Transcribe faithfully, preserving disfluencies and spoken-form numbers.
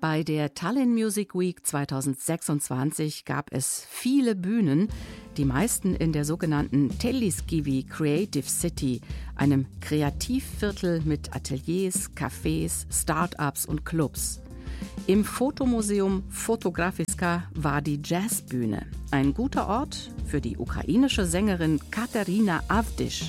Bei der Tallinn Music Week zweitausendsechsundzwanzig gab es viele Bühnen, die meisten in der sogenannten Telliskivi Creative City, einem Kreativviertel mit Ateliers, Cafés, Start-ups und Clubs. Im Fotomuseum Fotografiska war die Jazzbühne ein guter Ort für die ukrainische Sängerin Katarina Avdisch.